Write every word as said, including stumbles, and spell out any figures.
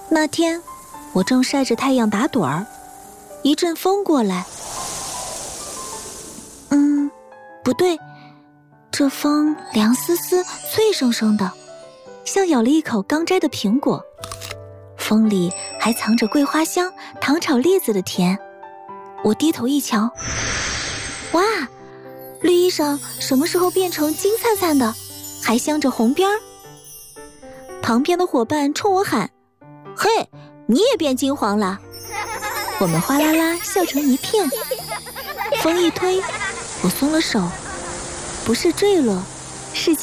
那天，我正晒着太阳打盹儿，一阵风过来。嗯，不对，这风凉丝丝、脆生生的，像咬了一口刚摘的苹果。风里还藏着桂花香、糖炒栗子的甜。我低头一瞧，哇，绿衣裳什么时候变成金灿灿的，还镶着红边儿？旁边的伙伴冲我喊：“嘿，你也变金黄了！”我们哗啦啦笑成一片。风一推，我松了手，不是坠落，是